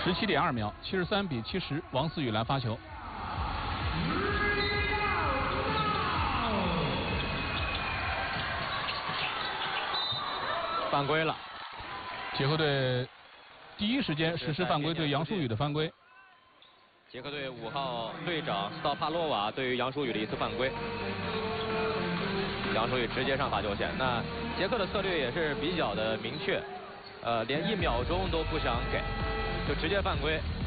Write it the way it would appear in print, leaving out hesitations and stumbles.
17.2秒，73比70，王思雨来发球。 犯规了， 捷克队第一时间实施犯规，对杨舒宇的犯规。 捷克队5号队长斯道帕洛瓦对于杨舒宇的一次犯规，杨舒宇直接上罚球线。那捷克的策略也是比较的明确，连1秒钟都不想给，就直接犯规。